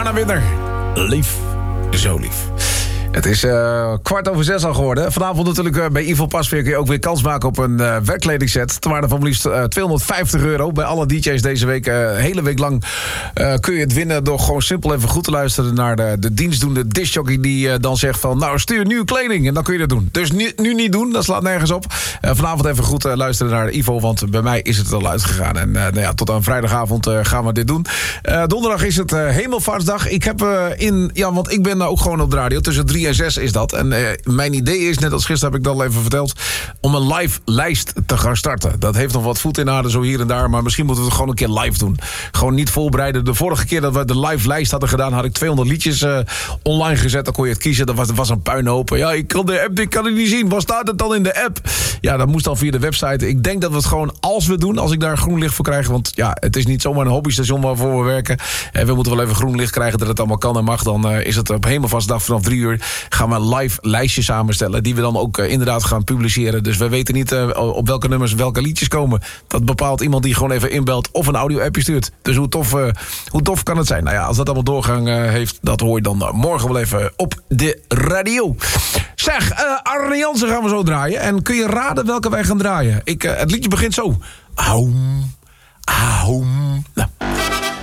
Anna Winter. Lief. Zo lief. Het is 6:15 al geworden. Vanavond natuurlijk bij Ivo Pasveer kun je ook weer kans maken op een werkkledingset. Ter waarde van liefst €250. Bij alle DJ's deze week. Hele week lang kun je het winnen door gewoon simpel even goed te luisteren naar de dienstdoende discjockey die dan zegt van nou stuur nieuwe kleding en dan kun je dat doen. Dus nu niet doen, dat slaat nergens op. Vanavond even goed luisteren naar Ivo, want bij mij is het al uitgegaan. En tot aan vrijdagavond gaan we dit doen. Donderdag is het Hemelvaartsdag. Ik heb want ik ben ook gewoon op de radio tussen 3 en 6 is dat. En mijn idee is, net als gisteren heb ik dat al even verteld, om een live lijst te gaan starten. Dat heeft nog wat voet in aarde zo hier en daar, maar misschien moeten we het gewoon een keer live doen. Gewoon niet voorbereiden. De vorige keer dat we de live lijst hadden gedaan, had ik 200 liedjes online gezet. Dan kon je het kiezen. Dat was een puinhoop. Ja, ik kan de app, ik kan het niet zien. Wat staat het dan in de app? Ja, dat moest dan via de website. Ik denk dat we het gewoon als we doen, als ik daar groen licht voor krijg, want ja, het is niet zomaar een hobbystation waarvoor we werken. En we moeten wel even groen licht krijgen dat het allemaal kan en mag. Dan is het op Hemelvaartsdag vanaf 3 uur gaan we een live lijstje samenstellen, die we dan ook inderdaad gaan publiceren. Dus we weten niet op welke nummers welke liedjes komen. Dat bepaalt iemand die gewoon even inbelt of een audio-appje stuurt. Dus hoe tof kan het zijn? Nou ja, als dat allemaal doorgang heeft, dat hoor je dan morgen wel even op de radio. Zeg, Arne Jansen gaan we zo draaien. En kun je raden welke wij gaan draaien? Het liedje begint zo. Aum, aum. Nou.